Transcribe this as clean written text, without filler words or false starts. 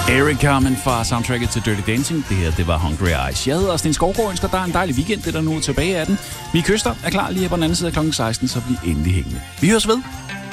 Eric Carmen fra soundtracket til Dirty Dancing. Det her, det var Hungry Eyes. Jeg hedder Sten Skovgaard, ønsker dig en dejlig weekend. Det er der nu tilbage af den. Vi kyster er klar lige her på den anden side af kl. 16, så bliv endelig hængende. Vi høres ved.